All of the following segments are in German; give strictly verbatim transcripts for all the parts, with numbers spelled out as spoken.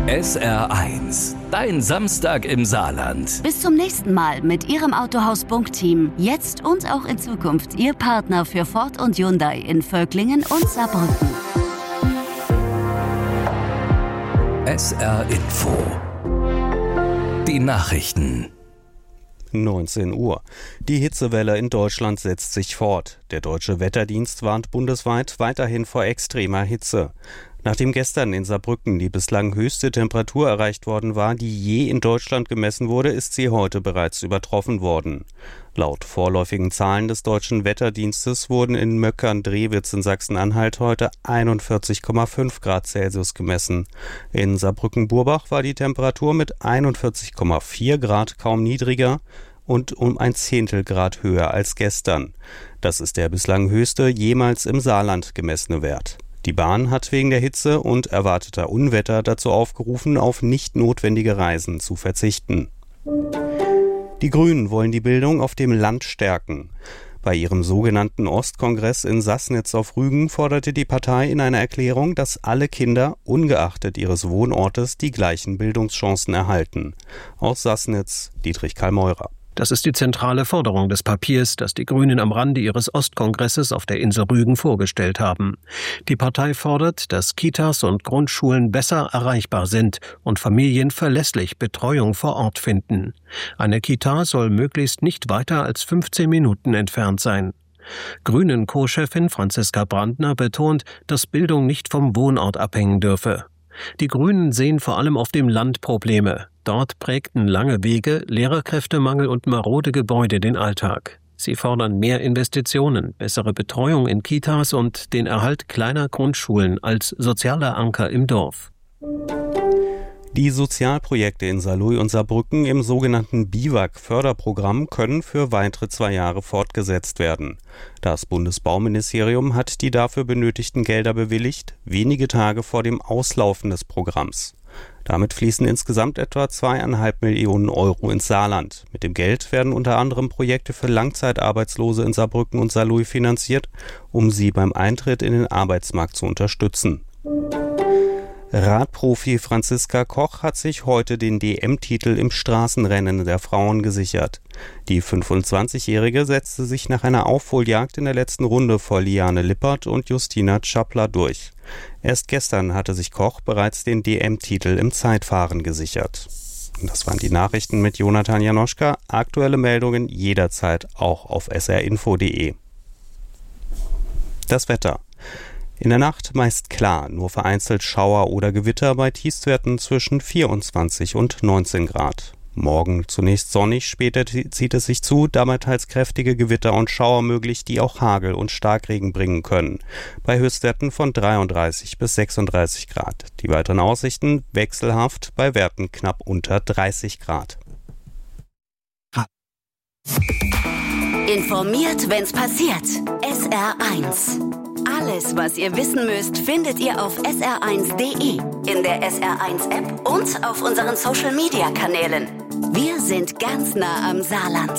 S R eins, dein Samstag im Saarland. Bis zum nächsten Mal mit Ihrem Autohaus-Bunk-Team. Jetzt und auch in Zukunft Ihr Partner für Ford und Hyundai in Völklingen und Saarbrücken. S R Info. Die Nachrichten. neunzehn Uhr. Die Hitzewelle in Deutschland setzt sich fort. Der Deutsche Wetterdienst warnt bundesweit weiterhin vor extremer Hitze. Nachdem gestern in Saarbrücken die bislang höchste Temperatur erreicht worden war, die je in Deutschland gemessen wurde, ist sie heute bereits übertroffen worden. Laut vorläufigen Zahlen des Deutschen Wetterdienstes wurden in Möckern-Drewitz in Sachsen-Anhalt heute einundvierzig Komma fünf Grad Celsius gemessen. In Saarbrücken-Burbach war die Temperatur mit einundvierzig Komma vier Grad kaum niedriger und um ein Zehntel Grad höher als gestern. Das ist der bislang höchste jemals im Saarland gemessene Wert. Die Bahn hat wegen der Hitze und erwarteter Unwetter dazu aufgerufen, auf nicht notwendige Reisen zu verzichten. Die Grünen wollen die Bildung auf dem Land stärken. Bei ihrem sogenannten Ostkongress in Sassnitz auf Rügen forderte die Partei in einer Erklärung, dass alle Kinder, ungeachtet ihres Wohnortes, die gleichen Bildungschancen erhalten. Aus Sassnitz, Dietrich Karl Meurer. Das ist die zentrale Forderung des Papiers, das die Grünen am Rande ihres Ostkongresses auf der Insel Rügen vorgestellt haben. Die Partei fordert, dass Kitas und Grundschulen besser erreichbar sind und Familien verlässlich Betreuung vor Ort finden. Eine Kita soll möglichst nicht weiter als fünfzehn Minuten entfernt sein. Grünen-Co-Chefin Franziska Brandner betont, dass Bildung nicht vom Wohnort abhängen dürfe. Die Grünen sehen vor allem auf dem Land Probleme. Dort prägten lange Wege, Lehrerkräftemangel und marode Gebäude den Alltag. Sie fordern mehr Investitionen, bessere Betreuung in Kitas und den Erhalt kleiner Grundschulen als sozialer Anker im Dorf. Die Sozialprojekte in Saarlouis und Saarbrücken im sogenannten BIWAG-Förderprogramm können für weitere zwei Jahre fortgesetzt werden. Das Bundesbauministerium hat die dafür benötigten Gelder bewilligt, wenige Tage vor dem Auslaufen des Programms. Damit fließen insgesamt etwa zweieinhalb Millionen Euro ins Saarland. Mit dem Geld werden unter anderem Projekte für Langzeitarbeitslose in Saarbrücken und Saarlouis finanziert, um sie beim Eintritt in den Arbeitsmarkt zu unterstützen. Radprofi Franziska Koch hat sich heute den D M-Titel im Straßenrennen der Frauen gesichert. Die fünfundzwanzigjährige setzte sich nach einer Aufholjagd in der letzten Runde vor Liane Lippert und Justina Czapla durch. Erst gestern hatte sich Koch bereits den D M-Titel im Zeitfahren gesichert. Und das waren die Nachrichten mit Jonathan Janoschka. Aktuelle Meldungen jederzeit auch auf s r info punkt d e. Das Wetter. In der Nacht meist klar, nur vereinzelt Schauer oder Gewitter bei Tiefstwerten zwischen vierundzwanzig und neunzehn Grad. Morgen zunächst sonnig, später zieht es sich zu, dabei teils kräftige Gewitter und Schauer möglich, die auch Hagel und Starkregen bringen können. Bei Höchstwerten von dreiunddreißig bis sechsunddreißig Grad. Die weiteren Aussichten wechselhaft, bei Werten knapp unter dreißig Grad. Informiert, wenn's passiert. S R eins. Alles, was ihr wissen müsst, findet ihr auf s r eins punkt d e, in der S R eins App und auf unseren Social-Media-Kanälen. Wir sind ganz nah am Saarland.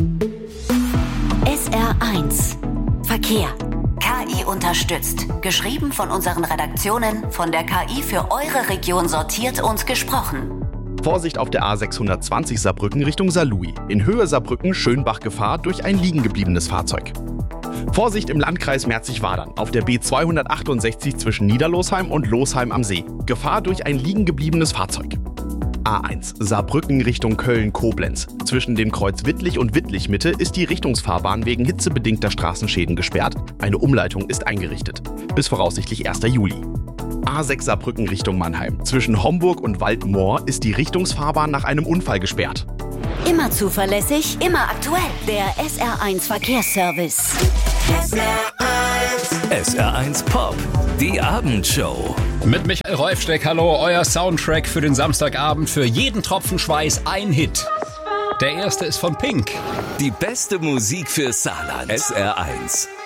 S R eins. Verkehr. K I unterstützt. Geschrieben von unseren Redaktionen, von der K I für eure Region sortiert und gesprochen. Vorsicht auf der A sechshundertzwanzig Saarbrücken Richtung Saarlouis. In Höhe Saarbrücken Schönbach Gefahr durch ein liegengebliebenes Fahrzeug. Vorsicht im Landkreis Merzig-Wadern auf der B zweihundertachtundsechzig zwischen Niederlosheim und Losheim am See. Gefahr durch ein liegengebliebenes Fahrzeug. A eins Saarbrücken Richtung Köln-Koblenz. Zwischen dem Kreuz Wittlich und Wittlich-Mitte ist die Richtungsfahrbahn wegen hitzebedingter Straßenschäden gesperrt. Eine Umleitung ist eingerichtet. Bis voraussichtlich erster Juli. A sechs Saarbrücken Richtung Mannheim. Zwischen Homburg und Waldmoor ist die Richtungsfahrbahn nach einem Unfall gesperrt. Immer zuverlässig, immer aktuell. Der S R eins Verkehrsservice. S R eins. S R eins Pop. Die Abendshow. Mit Michael Rolfsteck, hallo, euer Soundtrack für den Samstagabend. Für jeden Tropfen Schweiß ein Hit. Der erste ist von Pink. Die beste Musik für Saarland. S R eins.